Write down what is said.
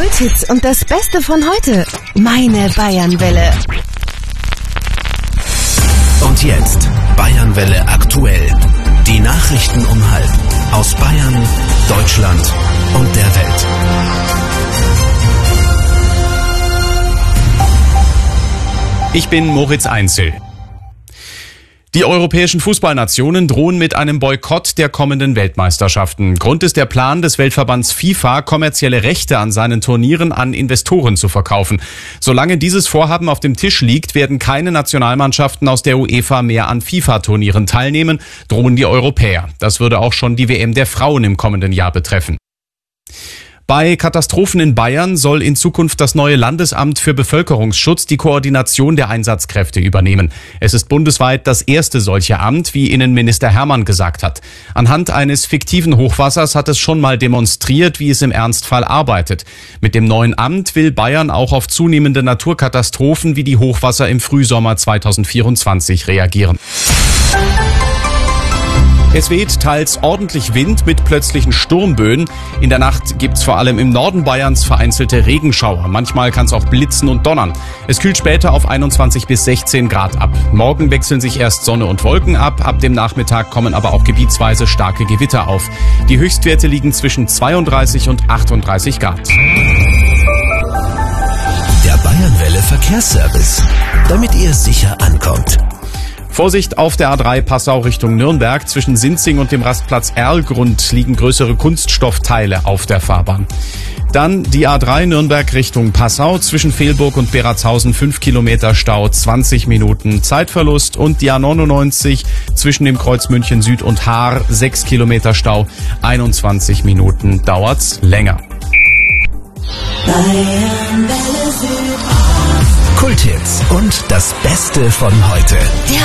Kulthits und das Beste von heute. Meine Bayernwelle. Und jetzt Bayernwelle aktuell. Die Nachrichten um halb. Aus Bayern, Deutschland und der Welt. Ich bin Moritz Einzel. Die europäischen Fußballnationen drohen mit einem Boykott der kommenden Weltmeisterschaften. Grund ist der Plan des Weltverbands FIFA, kommerzielle Rechte an seinen Turnieren an Investoren zu verkaufen. Solange dieses Vorhaben auf dem Tisch liegt, werden keine Nationalmannschaften aus der UEFA mehr an FIFA-Turnieren teilnehmen, drohen die Europäer. Das würde auch schon die WM der Frauen im kommenden Jahr betreffen. Bei Katastrophen in Bayern soll in Zukunft das neue Landesamt für Bevölkerungsschutz die Koordination der Einsatzkräfte übernehmen. Es ist bundesweit das erste solche Amt, wie Innenminister Hermann gesagt hat. Anhand eines fiktiven Hochwassers hat es schon mal demonstriert, wie es im Ernstfall arbeitet. Mit dem neuen Amt will Bayern auch auf zunehmende Naturkatastrophen wie die Hochwasser im Frühsommer 2024 reagieren. Es weht teils ordentlich Wind mit plötzlichen Sturmböen. In der Nacht gibt's vor allem im Norden Bayerns vereinzelte Regenschauer. Manchmal kann's auch blitzen und donnern. Es kühlt später auf 21 bis 16 Grad ab. Morgen wechseln sich erst Sonne und Wolken ab. Ab dem Nachmittag kommen aber auch gebietsweise starke Gewitter auf. Die Höchstwerte liegen zwischen 32 und 38 Grad. Der Bayernwelle Verkehrsservice, damit ihr sicher ankommt. Vorsicht auf der A3 Passau Richtung Nürnberg. Zwischen Sinzing und dem Rastplatz Erlgrund liegen größere Kunststoffteile auf der Fahrbahn. Dann die A3 Nürnberg Richtung Passau. Zwischen Vehlburg und Beratshausen 5 Kilometer Stau, 20 Minuten Zeitverlust. Und die A99 zwischen dem Kreuz München Süd und Haar 6 Kilometer Stau, 21 Minuten dauert's länger. Kulthits und das Beste von heute. Der